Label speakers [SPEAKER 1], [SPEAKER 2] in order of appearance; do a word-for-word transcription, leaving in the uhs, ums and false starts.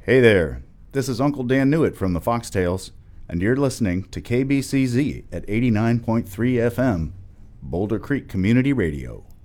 [SPEAKER 1] Hey there, this is Uncle Dan Newitt from the Foxtails, and you're listening to K B C Z at eighty-nine point three F M, Boulder Creek Community Radio.